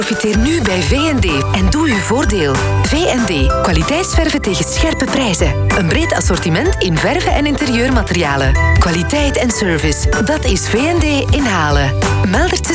Profiteer nu bij V&D en doe uw voordeel. V&D, kwaliteitsverven tegen scherpe prijzen. Een breed assortiment in verven en interieurmaterialen. Kwaliteit en service, dat is V&D in Halen. Meldertse